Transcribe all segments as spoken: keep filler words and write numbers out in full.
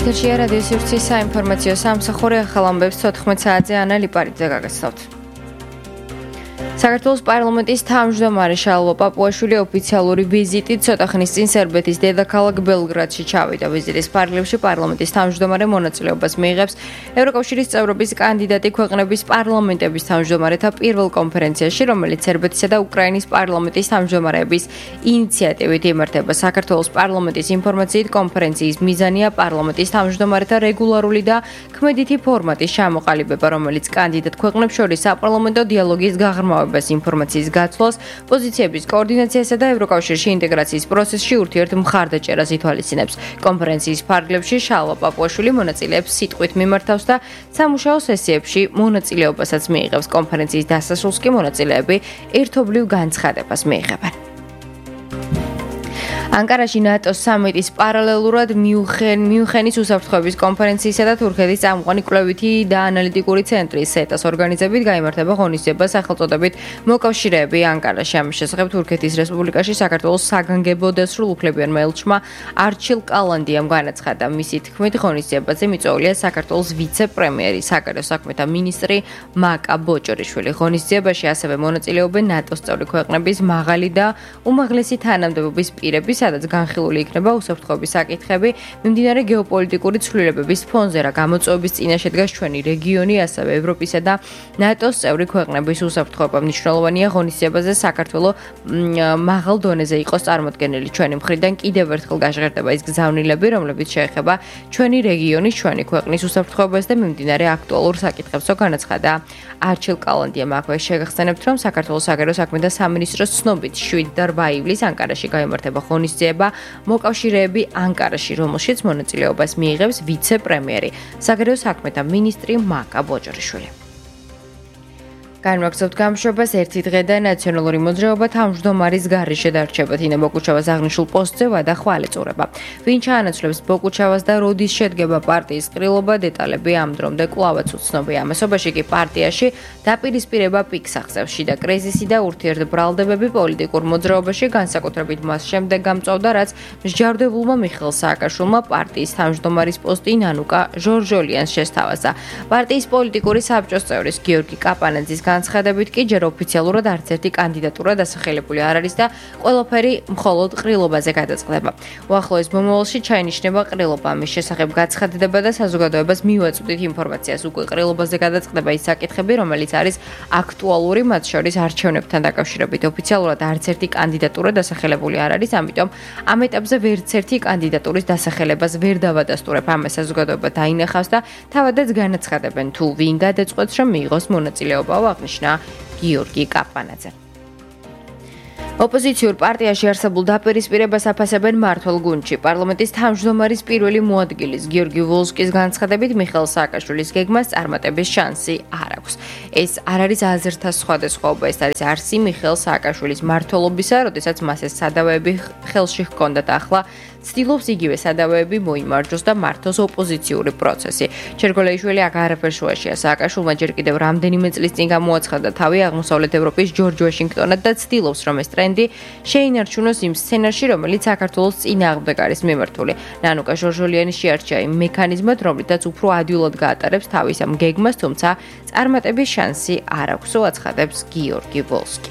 ეთერშია რადიო სივრცის საინფორმაციო სამსახური ახალ ამბებს თოთხმეტ საათზე ანა ლიპარიძე გაგაცნობთ. საქართველოს პარლამენტის თავმჯდომარე შალვა პაპუაშვილი ოფიციალური ვიზიტით ცოტა ხნის წინ სერბეთის დედაქალაქ ბელგრადში ჩავიდა. ვიზიტის პარალელში პარლამენტის თავმჯდომარე მონაწილეობას მიიღებს ევროკავშირის წევრობის კანდიდატი ქვეყნების პარლამენტების თავმჯდომარეთა პირველ კონფერენციაში, რომელიც სერბეთისა და უკრაინის პარლამენტის თავმჯდომარეების ინიციატივით იმართება. საქართველოს პარლამენტის ინფორმაციით კონფერენციის მიზანია პარლამენტის თავმჯდომარეთა რეგულარული და ქმედითი ფორმატის ჩამოყალიბება, რომელიც კანდიდატ ქვეყნებს შორის საპარლამენტო დიალოგის გაღრმავებას, ინფორმაციის გაცვლას, პოზიციების კოორდინაციასა და ევროკავშირში ინტეგრაციის პროცესში ურთიერთ მხარდაჭერას ითვალისწინებს. კონფერენციის ფარგლებში შალვა პაპუაშვილი მონაწილეებს სიტყვით მიმართავს და სამუშაო სესიებში მონაწილეობასაც მიიღებს. კონფერენციის დასასრულს კი მონაწილეები ერთობლივ განცხადებას მიიღებენ. ანკარაში ნატოს სამიტის პარალელურად მიუნხენ მიუნხენის უსაფრთხოების კონფერენციისა და თურქეთის წამყვანი კვლევითი და ანალიტიკური ცენტრის სეტას ორგანიზებით გაიმართება ღონისძიება სახელწოდებით მოკავშირეები ანკარაში. ამის შესახებ თურქეთის რესპუბლიკაში საქართველოს საგანგებო და სრულუფლებიან ელჩმა არჩილ კალანდიამ განაცხადა. მისი თქმით, ღონისძიებაზე მიწვეულია საქართველოს ვიცე-პრემიერი, საგარეო საქმეთა მინისტრი მაკა ბოჭორიშვილი. ღონისძიებაში ასევე მონაწილეობენ ნატოს წევრი ქვეყნების მაღალი და უმაღლესი თანამდებობის პირები, სადაც განხილული იქნება უსაფრთხოების საკითხები, მიმდინარე გეოპოლიტიკური ცვლილებების ფონზე, რა გამოწვევების წინაშე დგას ჩვენი რეგიონი, ასევე ევროპისა და ნატოს წევრი ქვეყნების უსაფრთხოება. მნიშვნელოვანია ღონისძიებაზე საქართველოს მაღალ დონეზე იყოს წარმოდგენილი. ჩვენი მხრიდან კიდევ ერთხელ გაჟღერდება ის გზავნილები, რომლებიც შეეხება ჩვენი რეგიონის, ჩვენი ქვეყნის უსაფრთხოებას და მიმდინარე აქტუალურ საკითხებსო, განაცხადა არჩილ კალანდიამ. აქვე შეგახსენებთ, რომ საქართველოს საგარეო საქმეთა სამინისტროს ცნობით შვიდი და რვა ივლისს ანკარაში გაიმართება ღონისძიება მოკავშირეები ანკარაში, რომელშიც მონაწილეობას მიიღებს ვიცე-პრემიერი, საგარეო საქმეთა მინისტრი მაკა ბოჭორიშვილი. განვაგრძობთ გამშვებას ერთი დღე და ნაციონალური მოძრაობა თავმჯდომარის გარეშე დარჩება. თინა ბოკუჩავას აღნიშნულ პოსტზე ვადახვა ალეწურება. ვინ ჩაანაცვლებს ბოკუჩავას და როდის შედგება პარტიის ყრილობა, დეტალები ამ დრომდე კვლავაც უცნობია. ამასობაში კი პარტიაში დაპირისპირება პიკს აღწევს. შიდა კრიზისი და ურთიერთბრალდებები პოლიტიკურ მოძრაობაში, განსაკუთრებით მას შემდეგ გამწვავდა, რაც მსჯავრდებულმა მიხეილ სააკაშვილმა პარტიის თავმჯდომარის პოსტი ნანუკა ჟორჟოლიანს შესთავაზა. პარტიის პოლიტიკური საბჭოს წევრის გიორგი კაპანაძის განცხადებით კი ჯერ ოფიციალურად არც ერთი კანდიდატურა დასახელებული არ არის და ყველაფერი მხოლოდ ყრილობაზე გადაწყდება. უახლოეს მომავალში ჩაინიშნება ყრილობა. ამის შესახებ გაცხადდება და საზოგადოებას მივაწვდით ინფორმაციას. უკვე ყრილობაზე გადაწყდება ის საკითხები, რომელიც არის აქტუალური, მათ შორის არჩევნებთან დაკავშირებით. ოფიციალურად არც ერთი კანდიდატურა დასახელებული არ არის, ამიტომ ამ ეტაპზე ვერც ერთი კანდიდატურის დასახელებას ვერ დავადასტურებ. ამას საზოგადოება დაინახავს და თავადაც განაცხადებენ, თუ ვინ გადაწყვეტს, რომ მიიღოს მონაწილეობა, აღნიშნა გიორგი კაპანაძე. ოპოზიციურ პარტიაში არსებულ დაპირისპირებას აფასებენ მმართველ გუნდში. პარლამენტის თავმჯდომარის პირველი მოადგილის გიორგი ვოლსკის განცხადებით, მიხეილ სააკაშვილის გეგმას წარმატების შანსი არ აქვს. ეს არ არის აზრთა სხვადასხვაობა, ეს არის არსი მიხეილ სააკაშვილის მმართველობისა, როდესაც მას ეს სადავეები ხელში ჰქონდა და ახლა ცდილობს იგივე სადავეები მოიმარჯოს და მართოს ოპოზიციური პროცესი. ჩერგოლეიშვილი აქ არაფერ შუაშია. სააკაშვილმა ჯერ კიდევ რამდენიმე წლის წინ გამოაცხადა თავი აღმოსავლეთ ევროპის ჯორჯ ვაშინგტონად და ცდილობს, რომ ეს ტრენდი შეინარჩუნოს იმ სცენარში, რომელიც საქართველოს წინააღმდეგ არის მიმართული. ნანუკა ჟორჟოლიანი შეარჩია იმ მექანიზმად, რომლითაც უფრო ადვილად გაატარებს თავის ამ გეგმას, თუმცა წარმატების შანსი არ აქვს, აცხადებს გიორგი ვოლსკი.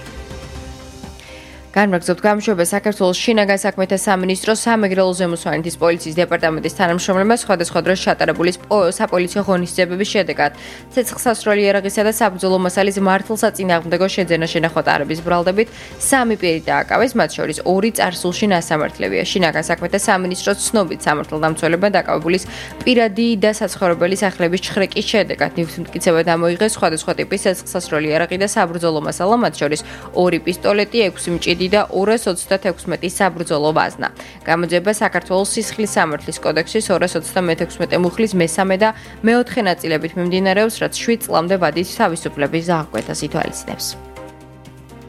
განვაგრძობთ გამშვებას. საქართველოს შინაგან საქმეთა სამინისტროს სამეგრელო ზემოსვანეთის პოლიციის დეპარტამენტის თანამშრომლებმა სხვადასხვა დროს ჩატარებული საპოლიციო ღონისძიებების შედეგად ცეცხლსასროლი იარაღისა და საბრძოლო მასალის მართლსაწინააღმდეგო შეძენა შენახვა ტარების ბრალდებით სამი პირი დააკავეს, მათ შორის ორი წარსულში ნასამართლებია. შინაგან საქმეთა სამინისტროს ცნობით სამართალდამცველებმა დაკავებულის პირადი და საცხოვრებელი სახლების ჩხრეკის შედეგად ნივთმტკიცებად ამოიღეს სხვადასხვა ტიპის ცეცხლსასროლი იარაღი და საბრძოლო მასალა, მათ შორის ორი პისტოლეტი, ექვსი მჭიდი და ორას ოცდათექვსმეტი საბრძოლო ვაზნა. გამოძიება საქართველოს სისხლის სამართლის კოდექსის ორას ოცდამეთექვსმეტი მუხლის მესამე და მეოთხე ნაწილებით მიმდინარეობს, რაც შვიდ წლამდე ვადის თავისუფლების აღკვეთას ითვალისწინებს.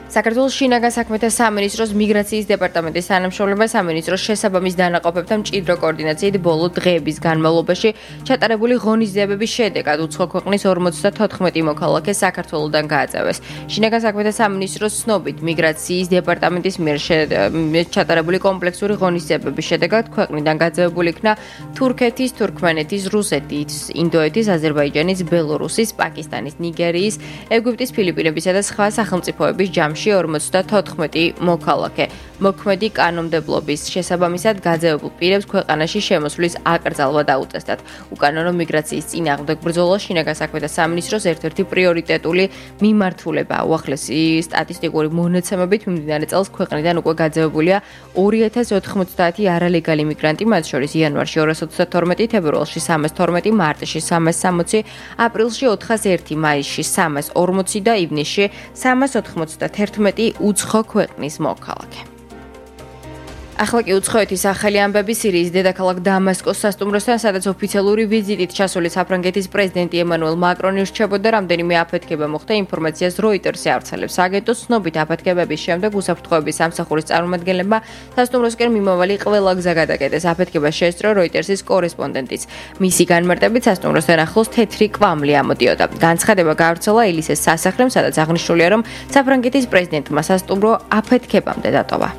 საქართველოს შინაგან საქმეთა სამინისტროს მიგრაციის დეპარტამენტის თანამშრომლობა სამინისტროს შესაბამის დანაყოფებთან მჭიდრო კოორდინაციით ბოლო დღეების განმავლობაში ჩატარებული ღონისძიებების შედეგად უცხო ქვეყნის ორმოცდათოთხმეტი მოქალაქე საქართველოდან გააწევეს. შინაგან საქმეთა სამინისტროს ცნობით მიგრაციის დეპარტამენტის მიერ ჩატარებული კომპლექსური ღონისძიებების შედეგად ქვეყნიდან გაძევებული იქნა თურქეთის, თურქმენეთის, რუსეთის, ინდოეთის, აზერბაიჯანის, ბელორუსის, პაკისტანის, ნიგერიის, ეგვიპტის, ფილიპინებისა და სხვა სახელმწიფოების ჯამში ორმოცდათოთხმეტი მოქალაქე. მოქმედი კანონმდებლობის შესაბამისად გაძევებულ პირებს ქვეყანაში შემოსვლის აკრძალვა დაუწესდათ. უკანონო მიგრაციის წინააღმდეგ ბრძოლა შინაგან საქმეთა სამინისტროს ერთ-ერთი პრიორიტეტული მიმართულებაა. უახლესი სტატისტიკური მონაცემებით მიმდინარე წელს ქვეყნიდან უკვე გაძევებულია ორი ათას ოთხმოცდაათი არალეგალი მიგრანტი, მათ შორის იანვარში ორას ოცდათორმეტი, თებერვალში სამას თორმეტი, მარტში სამას სამოცი, აპრილში ოთხას ერთი, მაისში სამას ორმოცი და ივნისში სამას ოთხმოცდათერთმეტი უცხო ქვეყნის მოქალაქე. ახლა კი უცხოეთის ახალი ამბები სირიის დედაქალაქ დამასკოს სასტუმროსთან, სადაც ოფიციალური ვიზიტით ჩასული საფრანგეთის პრეზიდენტი ემანუელ მაკრონი რჩებოდა, რამდენიმე აფეთქება მოხდა, ინფორმაციას როიტერსი ავრცელებს. აგენტოს ცნობით აფეთქებების შემდეგ უსაფრთხოების სამსახურის წარმომადგენლებმა სასტუმროსკენ მიმავალი ყველა გზა გადაკეტეს. აფეთქებას შეესწრო როიტერსის კორესპონდენტიც. მისი განმარტებით სასტუმროსთან ახლოს თეთრი კვამლი ამოდიოდა. განცხადება გაავრცელა ელისეს სასახლემ, სადაც აღნიშნულია, რომ საფრანგეთის პრეზიდენტმა სასტუმრო აფეთქებამდე დატოვა.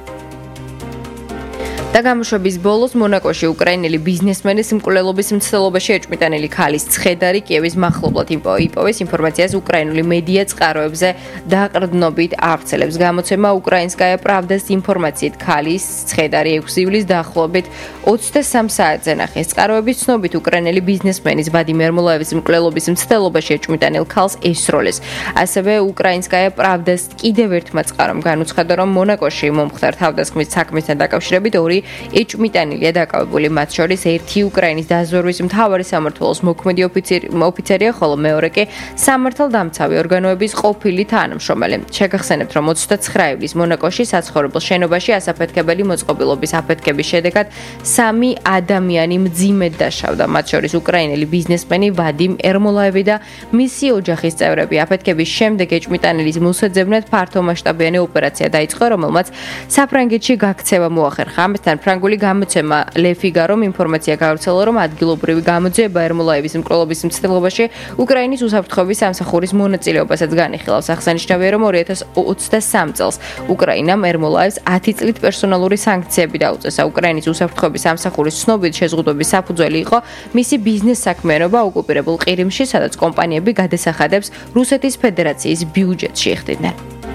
და გამოშვების ბოლოს მონაკოში უკრაინელი ბიზნესმენის მკვლელობის მცდელობაში ეჭვმიტანილი ქალის ცხედარი კიევის მახლობლად იპოვეს. ინფორმაციას უკრაინული მედია წყაროებზე დაყრდნობით ავრცელებს. გამოცემა უკრაინსკაია პრავდას ინფორმაციით ქალის ცხედარი ექვსი ივლისს დაახლოებით ოცდასამ საათზე ნახეს. წყაროების ცნობით უკრაინელი ბიზნესმენის ვადიმ ერმოლაევის მკვლელობის მცდელობაში ეჭვმიტანილ ქალს ესროლეს. ასევე უკრაინსკაია პრავდას კიდევ ერთმა წყარომ განუცხადა, რომ მონაკოში მომხდარ თავდასხმის საქმესთან დაკავშირებით ორი ეჭვმიტანილია დაკავებული, მათ შორის ერთი უკრაინის დაზვერვის მთავარი სამმართველოს მოქმედი ოფიცერია, ხოლო მეორე კი სამართალდამცავი ორგანოების ყოფილი თანამშრომელი. შეგახსენებთ, რომ ოცდაცხრა ივლისს მონაკოში საცხოვრებელ შენობაში ასაფეთქებელი მოწყობილობის აფეთქების შედეგად სამი ადამიანი მძიმედ დაშავდა, მათ შორის უკრაინელი ბიზნესმენი ვადიმ ერმოლაევი და მისი ოჯახის წევრები. აფეთქების შემდეგ ეჭვმიტანილის მოსაძებნად ფართომასშტაბიანი ოპერაცია დაიწყო, რომელმაც საფრანგეთში გაქცევა მოახერხა. ამასთან ფრანგული გამოცემა Le Figaro-მ ინფორმაცია გაავრცელა, რომ ადგილობრივი გამოძიება ერმოლაევის მკვლელობის მცდელობაში უკრაინის უსაფრთხოების სამსახურის მონაწილეობასაც განიხილავს. აღსანიშნავია, რომ ორი ათას ოცდასამ წელს უკრაინამ ერმოლაევს ათი წლით პერსონალური სანქციები დაუწესა. უკრაინის უსაფრთხოების სამსახურის ცნობით შეზღუდვების საფუძველი იყო მისი ბიზნეს საქმიანობა ოკუპირებულ ყირიმში, სადაც კომპანიები გადასახადებს რუსეთის ფედერაციის ბიუჯეტში იხდიდნენ.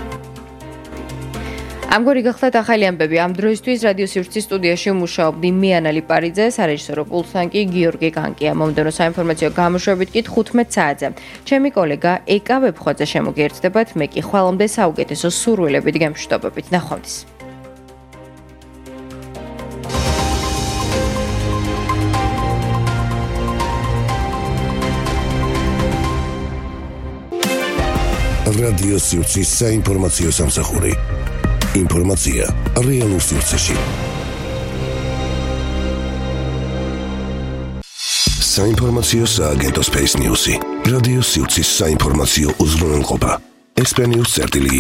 ამგვარი გახლავთ ახალი ამბები. ამ დროისთვის რადიო სივრცის სტუდიაში მუშაობდი მე ანა ლიპარიძე, სარეჟისორო პულტთან კი გიორგი კანკია. მომდევნო საინფორმაციო გამოშვებით კი თხუთმეტ საათზე. ჩემი კოლეგა ეკა ვებხვაძე შემოგიერთდებათ, მე კი ხვალამდე საუკეთესო სურვილებით გემშვიდობებით. ნახვამდის. რადიო სივრცის საინფორმაციო სამსახური. ინფორმაცია რეალურ სივრცეში. საინფორმაციო სააგენტო Space News-ი. რადიო სივრცის საინფორმაციო უზრუნველყოფა. ესპენიურ წერტილი